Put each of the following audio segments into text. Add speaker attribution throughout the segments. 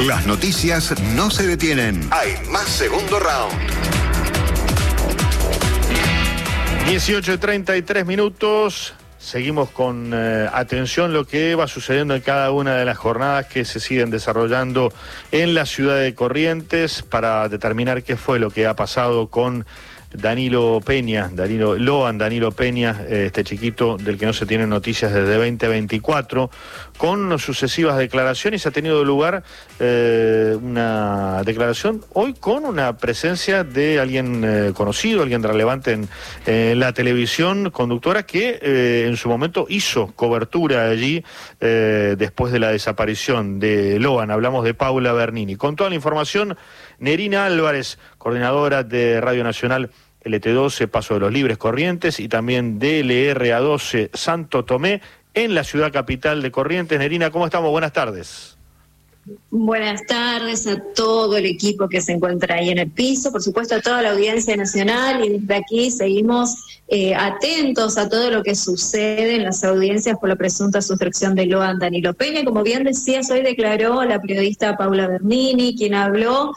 Speaker 1: Las noticias no se detienen. Hay más segundo round.
Speaker 2: 18:33. Seguimos con atención lo que va sucediendo en cada una de las jornadas que se siguen desarrollando en la ciudad de Corrientes para determinar qué fue lo que ha pasado con Danilo Peña, Danilo Peña, este chiquito del que no se tienen noticias desde 2024, con sucesivas declaraciones. Ha tenido lugar una declaración hoy con una presencia de alguien conocido, alguien relevante en la televisión, conductora que en su momento hizo cobertura allí después de la desaparición de Loan. Hablamos de Paula Bernini. Con toda la información, Nerina Álvarez, coordinadora de Radio Nacional LT12, Paso de los Libres, Corrientes, y también de LRA12, Santo Tomé, en la ciudad capital de Corrientes. Nerina, ¿cómo estamos? Buenas tardes.
Speaker 3: Buenas tardes a todo el equipo que se encuentra ahí en el piso, por supuesto a toda la audiencia nacional, y desde aquí seguimos atentos a todo lo que sucede en las audiencias por la presunta sustracción de Loan Danilo Peña. Como bien decías, hoy declaró la periodista Paula Bernini, quien habló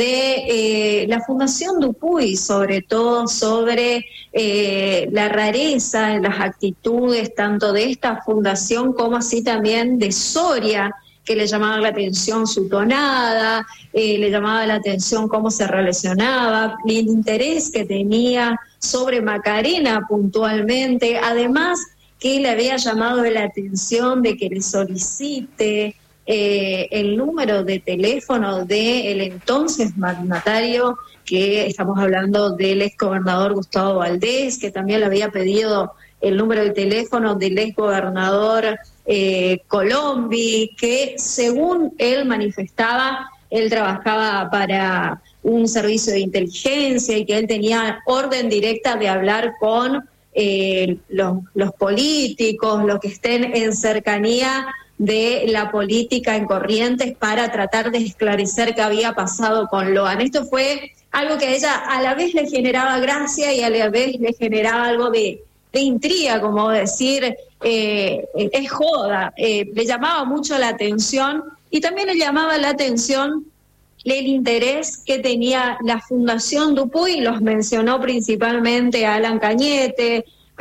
Speaker 3: de la Fundación Dupuy, sobre todo sobre la rareza en las actitudes tanto de esta fundación como así también de Soria, que le llamaba la atención su tonada, le llamaba la atención cómo se relacionaba, el interés que tenía sobre Macarena puntualmente, además que le había llamado la atención de que le solicite el número de teléfono del entonces mandatario, que estamos hablando del exgobernador Gustavo Valdés, que también le había pedido el número de teléfono del exgobernador Colombi, que según él manifestaba, él trabajaba para un servicio de inteligencia y que él tenía orden directa de hablar con los políticos, los que estén en cercanía de la política en Corrientes, para tratar de esclarecer qué había pasado con Loan. Esto fue algo que a ella a la vez le generaba gracia y a la vez le generaba algo de intriga, como decir, es joda. Le llamaba mucho la atención, y también le llamaba la atención el interés que tenía la Fundación Dupuy. Los mencionó principalmente a Alan Cañete,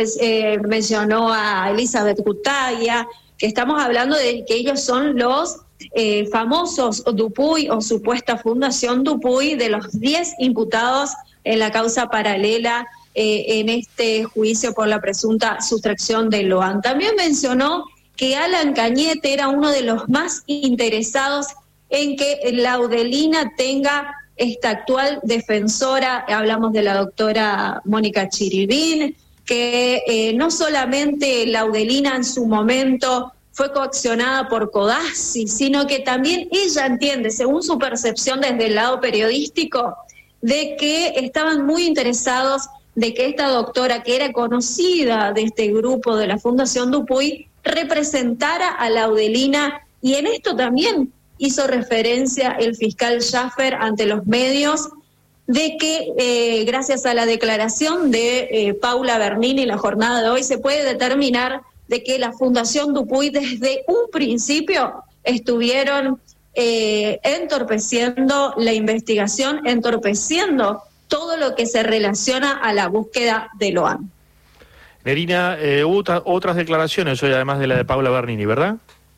Speaker 3: mencionó a Elizabeth Cutaya, que estamos hablando de que ellos son los famosos Dupuy o supuesta Fundación Dupuy, de los 10 imputados en la causa paralela en este juicio por la presunta sustracción de Loan. También mencionó que Alan Cañete era uno de los más interesados en que Laudelina tenga esta actual defensora. Hablamos de la doctora Mónica Chiribín, que no solamente Laudelina en su momento fue coaccionada por Codazzi, sino que también ella entiende, según su percepción desde el lado periodístico, de que estaban muy interesados de que esta doctora, que era conocida de este grupo de la Fundación Dupuy, representara a Laudelina, y en esto también hizo referencia el fiscal Schaffer ante los medios, de que gracias a la declaración de Paula Bernini en la jornada de hoy se puede determinar de que la Fundación Dupuy desde un principio estuvieron entorpeciendo la investigación, entorpeciendo todo lo que se relaciona a la búsqueda de Loan.
Speaker 2: Nerina, hubo otras declaraciones hoy, además de la de Paula Bernini, ¿verdad?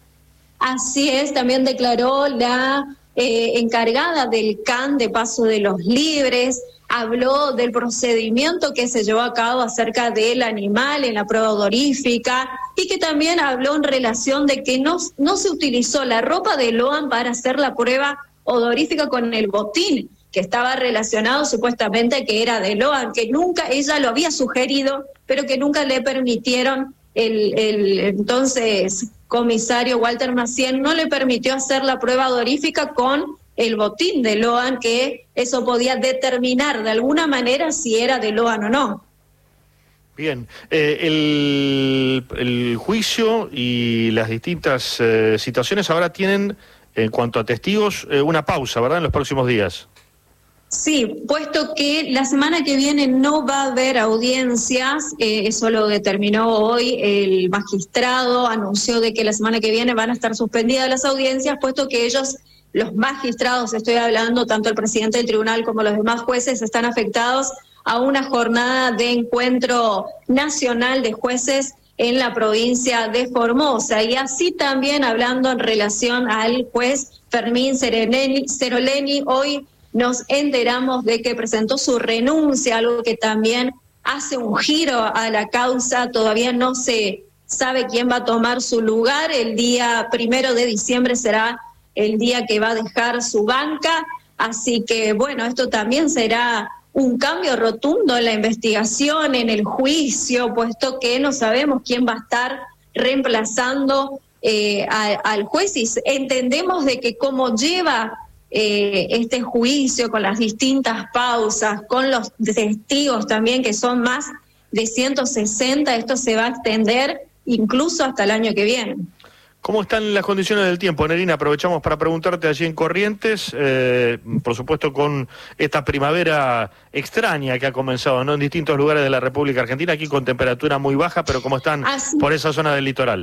Speaker 3: Así es, también declaró la encargada del CAN de Paso de los Libres, habló del procedimiento que se llevó a cabo acerca del animal en la prueba odorífica, y que también habló en relación de que no se utilizó la ropa de Loan para hacer la prueba odorífica con el botín, que estaba relacionado supuestamente que era de Loan, que nunca ella lo había sugerido, pero que nunca le permitieron, el entonces comisario Walter Maciel no le permitió hacer la prueba odorífica con el botín de Loan, que eso podía determinar de alguna manera si era de Loan o no.
Speaker 2: Bien, el juicio y las distintas situaciones ahora tienen, en cuanto a testigos, una pausa, ¿verdad?, en los próximos días.
Speaker 3: Sí, puesto que la semana que viene no va a haber audiencias, eso lo determinó hoy el magistrado, anunció de que la semana que viene van a estar suspendidas las audiencias, puesto que ellos los magistrados, estoy hablando, tanto el presidente del tribunal como los demás jueces están afectados a una jornada de encuentro nacional de jueces en la provincia de Formosa. Y así también hablando en relación al juez Fermín Seroleni, hoy nos enteramos de que presentó su renuncia, algo que también hace un giro a la causa. Todavía no se sabe quién va a tomar su lugar. El día 1 de diciembre será el día que va a dejar su banca, así que bueno, esto también será un cambio rotundo en la investigación, en el juicio, puesto que no sabemos quién va a estar reemplazando al juez, y entendemos de que como lleva este juicio con las distintas pausas, con los testigos también que son más de 160, esto se va a extender incluso hasta el año que viene.
Speaker 2: ¿Cómo están las condiciones del tiempo, Nerina? Aprovechamos para preguntarte allí en Corrientes, por supuesto con esta primavera extraña que ha comenzado, ¿no?, en distintos lugares de la República Argentina, aquí con temperatura muy baja, pero ¿cómo están por esa zona del litoral?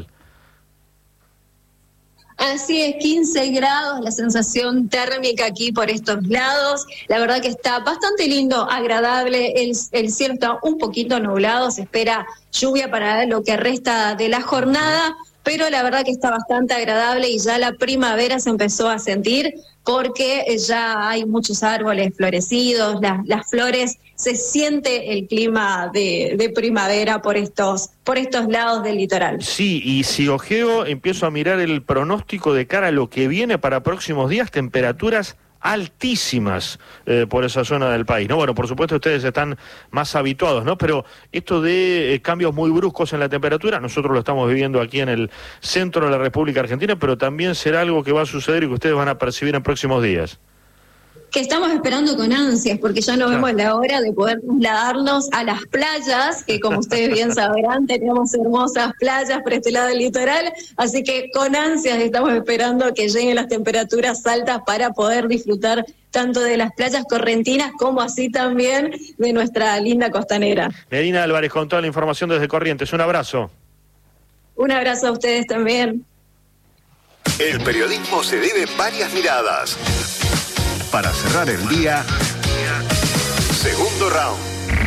Speaker 3: Así es, 15 grados la sensación térmica aquí por estos lados. La verdad que está bastante lindo, agradable. El cielo está un poquito nublado, se espera lluvia para lo que resta de la jornada, pero la verdad que está bastante agradable y ya la primavera se empezó a sentir porque ya hay muchos árboles florecidos, las flores, se siente el clima de primavera por estos lados del litoral.
Speaker 2: Sí, y si ojeo, empiezo a mirar el pronóstico de cara a lo que viene para próximos días, temperaturas altísimas por esa zona del país, ¿no? Bueno, por supuesto ustedes están más habituados, ¿no? Pero esto de cambios muy bruscos en la temperatura, nosotros lo estamos viviendo aquí en el centro de la República Argentina, pero también será algo que va a suceder y que ustedes van a percibir en próximos días.
Speaker 3: Que estamos esperando con ansias, porque ya no vemos la hora de poder trasladarnos a las playas, que como ustedes bien sabrán, tenemos hermosas playas por este lado del litoral, así que con ansias estamos esperando que lleguen las temperaturas altas para poder disfrutar tanto de las playas correntinas como así también de nuestra linda costanera.
Speaker 2: Nerina Álvarez con toda la información desde Corrientes, un abrazo.
Speaker 3: Un abrazo a ustedes también.
Speaker 1: El periodismo se debe varias miradas. Para cerrar el día, segundo round.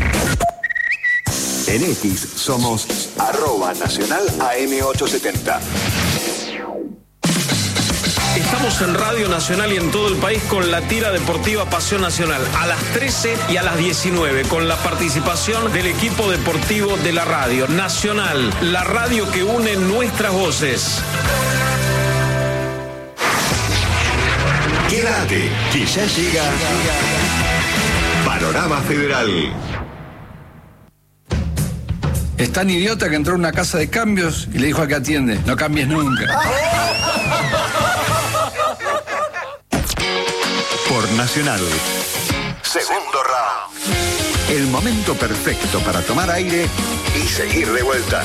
Speaker 1: En X somos @Nacional AM870.
Speaker 4: Estamos en Radio Nacional y en todo el país con la tira deportiva Pasión Nacional a las 13 y a las 19 con la participación del equipo deportivo de la Radio Nacional, la radio que une nuestras voces.
Speaker 1: Quédate, que ya llega Panorama Federal.
Speaker 5: Es tan idiota que entró a una casa de cambios y le dijo al que atiende: no cambies nunca.
Speaker 1: Por Nacional. Segundo round. El momento perfecto para tomar aire y seguir de vuelta.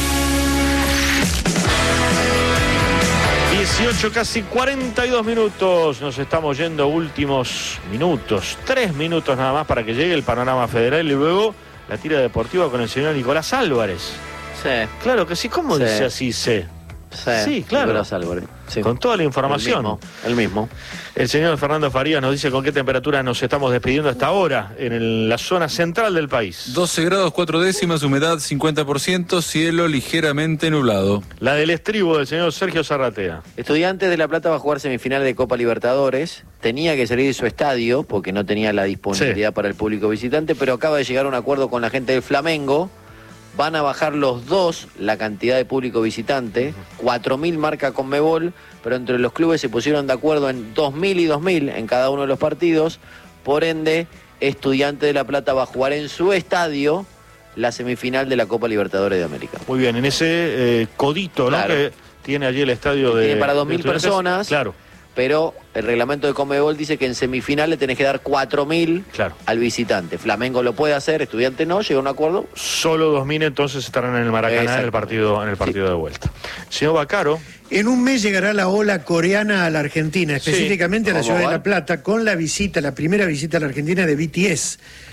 Speaker 2: 18, casi 42 minutos, nos estamos yendo últimos minutos, 3 minutos nada más para que llegue el Panorama Federal y luego la tira deportiva con el señor Nicolás Álvarez.
Speaker 6: Sí.
Speaker 2: Claro que sí, ¿cómo
Speaker 6: Sí.
Speaker 2: dice así C? Sí, claro.
Speaker 6: Nicolás Álvarez. Sí.
Speaker 2: Con toda la información.
Speaker 6: El mismo.
Speaker 2: El señor Fernando Farías nos dice con qué temperatura nos estamos despidiendo hasta ahora en la zona central del país.
Speaker 5: 12 grados 4 décimas, humedad 50%, cielo ligeramente nublado.
Speaker 2: La del estribo del señor Sergio Zarratea.
Speaker 6: Estudiantes de La Plata va a jugar semifinal de Copa Libertadores. Tenía que salir de su estadio porque no tenía la disponibilidad para el público visitante, pero acaba de llegar a un acuerdo con la gente del Flamengo. Van a bajar los dos la cantidad de público visitante, 4.000 marca Conmebol, pero entre los clubes se pusieron de acuerdo en 2.000 y 2.000 en cada uno de los partidos. Por ende, Estudiantes de La Plata va a jugar en su estadio la semifinal de la Copa Libertadores de América.
Speaker 2: Muy bien, en ese codito,
Speaker 6: Claro.
Speaker 2: ¿no?, que tiene allí el estadio de...
Speaker 6: Tiene para
Speaker 2: de
Speaker 6: 2.000
Speaker 2: Estudiantes.
Speaker 6: personas.
Speaker 2: Claro.
Speaker 6: Pero el reglamento de Conmebol dice que en semifinal le tenés que dar 4.000
Speaker 2: Claro.
Speaker 6: al visitante. Flamengo lo puede hacer, Estudiante no, llega a un acuerdo.
Speaker 2: Solo 2.000 entonces estarán en el Maracaná en el partido de vuelta. Señor Bacaro.
Speaker 7: En un mes llegará la ola coreana a la Argentina, específicamente a la
Speaker 6: ¿Cómo
Speaker 7: ciudad de
Speaker 6: va?
Speaker 7: La Plata, con la primera visita a la Argentina de BTS.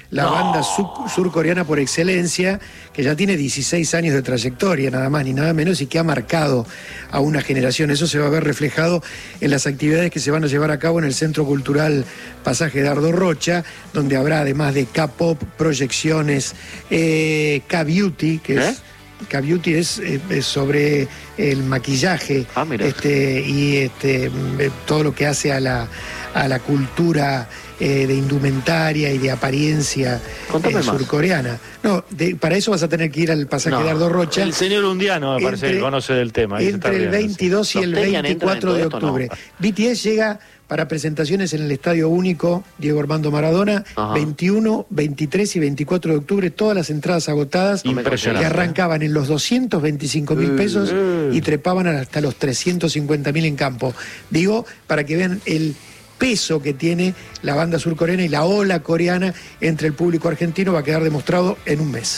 Speaker 7: la banda surcoreana por excelencia, que ya tiene 16 años de trayectoria, nada más ni nada menos, y que ha marcado a una generación. Eso se va a ver reflejado en las actividades que se van a llevar a cabo en el Centro Cultural Pasaje Dardo Rocha, donde habrá, además de K-pop, proyecciones, K-beauty, que es... K-beauty es sobre el maquillaje y todo lo que hace a la cultura de indumentaria y de apariencia surcoreana. No, para eso vas a tener que ir al Pasaje Dardo Rocha.
Speaker 2: El señor Undiano me parece que conoce del tema.
Speaker 7: Entre el 22 y el 24 de octubre. BTS llega para presentaciones en el Estadio Único Diego Armando Maradona, 21, 23 y 24 de octubre, todas las entradas agotadas, que arrancaban en los 225.000 pesos y trepaban hasta los 350.000 en campo. Digo, para que vean el peso que tiene la banda surcoreana y la ola coreana entre el público argentino, va a quedar demostrado en un mes.